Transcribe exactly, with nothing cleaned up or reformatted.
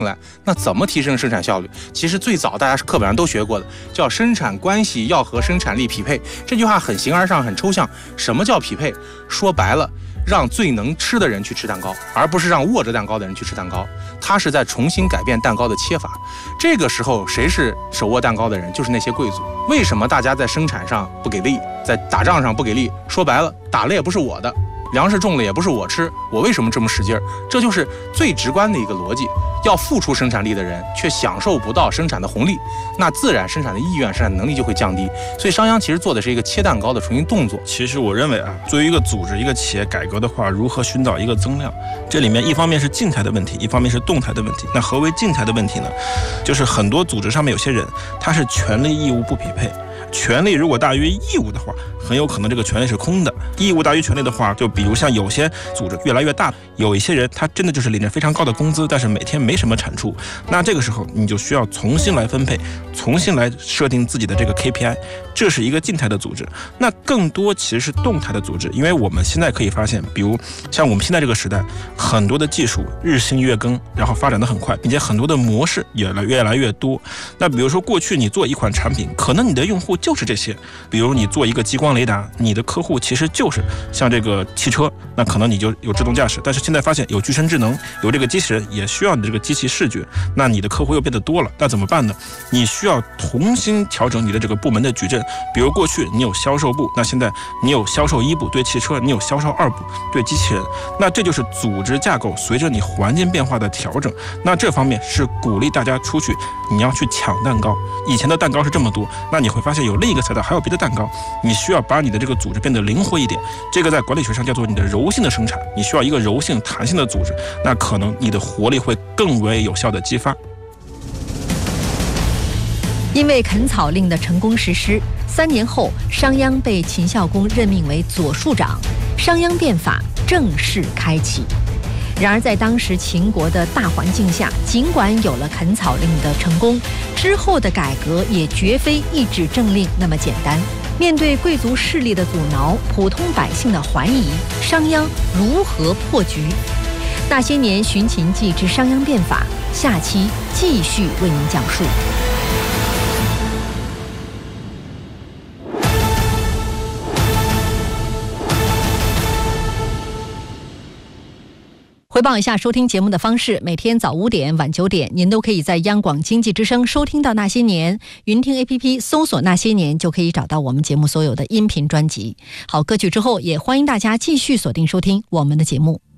来，那怎么提升生产效率？其实最早大家是课本上都学过的，叫生产关系要和生产力匹配。这句话很形而上，很抽象。什么叫匹配？说白了，让最能吃的人去吃蛋糕，而不是让握着蛋糕的人去吃蛋糕。他是在重新改变蛋糕的切法。这个时候，谁是手握蛋糕的人？就是那些贵族。为什么大家在生产上不给力，在打仗上不给力？说白了，打了也不是我的，粮食种了也不是我吃，我为什么这么使劲儿？这就是最直观的一个逻辑。要付出生产力的人却享受不到生产的红利，那自然生产的意愿、生产能力就会降低。所以商鞅其实做的是一个切蛋糕的重新动作。 其实我认为啊，作为一个组织、一个企业改革的话，如何寻找一个增量，这里面一方面是静态的问题，一方面是动态的问题。那何为静态的问题呢？就是很多组织上面有些人，他是权利义务不匹配。权利如果大于义务的话，很有可能这个权利是空的。义务大于权利的话，就比如像有些组织越来越大，有一些人他真的就是领着非常高的工资，但是每天没什么产出，那这个时候你就需要重新来分配，重新来设定自己的这个 K P I， 这是一个静态的组织。那更多其实是动态的组织，因为我们现在可以发现，比如像我们现在这个时代，很多的技术日新月更，然后发展的很快，并且很多的模式也来越来越多。那比如说过去你做一款产品，可能你的用户就是这些，比如你做一个激光雷达，你的客户其实就是像这个汽车，那可能你就有自动驾驶，但是现在发现有具身智能，有这个机器人也需要你的这个机器视觉，那你的客户又变得多了，那怎么办呢？你需要重新调整你的这个部门的矩阵。比如过去你有销售部，那现在你有销售一部对汽车，你有销售二部对机器人，那这就是组织架构随着你环境变化的调整。那这方面是鼓励大家出去，你要去抢蛋糕。以前的蛋糕是这么多，那你会发现有另一个赛道还有别的蛋糕，你需要把你的这个组织变得灵活一点。这个在管理学上叫做你的柔性的生产，你需要一个柔性弹性的组织，那可能你的活力会更为有效的激发。 因为垦草令的成功实施，三年后商鞅被秦孝公任命为左庶长，商鞅变法正式开启。然而在当时秦国的大环境下，尽管有了垦草令的成功，之后的改革也绝非一纸政令那么简单。面对贵族势力的阻挠，普通百姓的怀疑，商鞅如何破局？那些年寻秦记之商鞅变法，下期继续为您讲述。回报一下收听节目的方式，每天早五点晚九点您都可以在央广经济之声收听到那些年，云听 A P P 搜索那些年就可以找到我们节目所有的音频专辑。好，歌曲之后也欢迎大家继续锁定收听我们的节目。